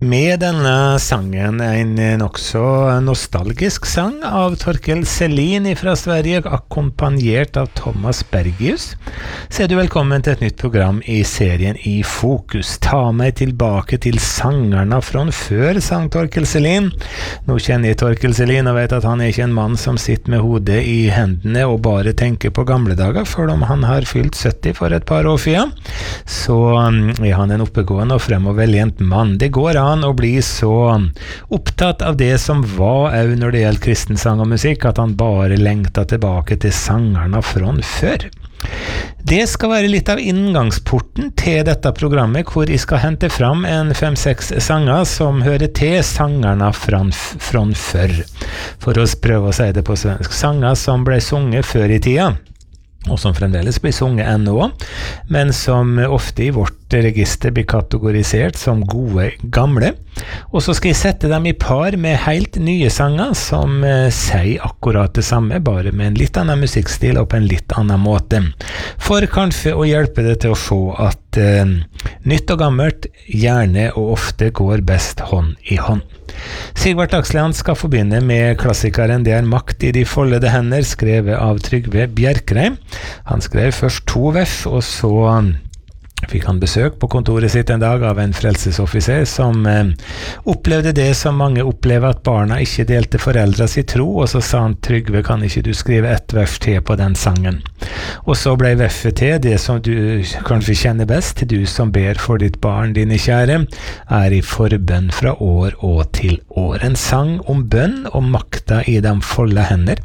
Med denne sangen, en nokså nostalgisk sang av Torkel Selin fra Sverige, akkompagnert av Thomas Bergius, så du velkommen til et nytt program i serien I Fokus. Ta meg tilbake til sangerna fra før, sang Torkel Selin. Nå kjenner jeg Torkel Selin og vet at han ikke en mann som sitter med hodet i hendene og bare tenker på gamle dager, for om han har fylt 70 for et par år siden, så han en oppegående og fremoverlent mann. Det går an å bli så opptatt av det som var også når det gjelder kristensang og musikk, at han bare lengter tilbake til sangerne fra før. Det skal være litt av inngangsporten til dette programmet, hvor jeg skal hente fram en 5-6 sanger som hører til sangerne fra før. For å prøve å si det på svensk. Sanger som ble sunget før i tida, og som fremdeles blir sunget ennå, men som ofte i vårt register blir kategorisert som gode gamle. Og så skal jeg sette dem i par med helt nye sanger som sier akkurat det samme, bare med en litt annen musikkstil og på en litt annen måte. For kanskje å hjelpe det til å se at nytt og gammelt gjerne og ofte går best hånd i hånd. Sigvart Dagsland skal forbinde med klassikeren Det makt i de foldede hender, skrevet av Trygve Bjerkreim. Han skrev først 2 vers, og så fikk han besøk på kontoret sitt en dag av en frelsesoffiser som opplevde det som mange opplever, at barna ikke delte foreldra sin tro, og så sa han: Trygve, kan ikke du skrive et vers til på den sangen? Og så ble verset til det som du kanskje kjenner best: du som ber for ditt barn, dine kjære, er i forbønn fra år og til år. En sang om bønn og makta i de folde hender.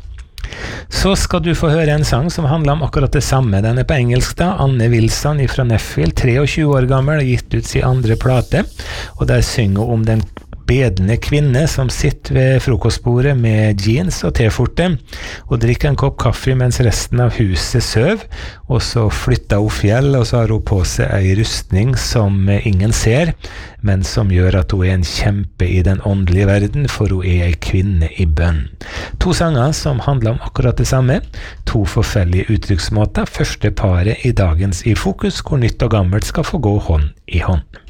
Så skal du få høre en sang som handler om akkurat det samme. Den på engelsk da. Anne Wilson fra Nashville, 23 år gammel, har gitt ut sin andre plate, og der synger hun om den bedende kvinne som sitter ved frokostbordet med jeans og t-skjorte og drikker en kopp kaffe mens resten av huset søv, og så flytter hun fjell, og så har hun på seg en rustning som ingen ser, men som gjør at hun en kjempe i den åndelige verden, for hun en kvinne i bønn. 2 sanger som handler om akkurat det samme, 2 forskjellige uttrykksmåter. Første paret i dagens I Fokus, hvor nytt og gammelt skal få gå hånd i hånd.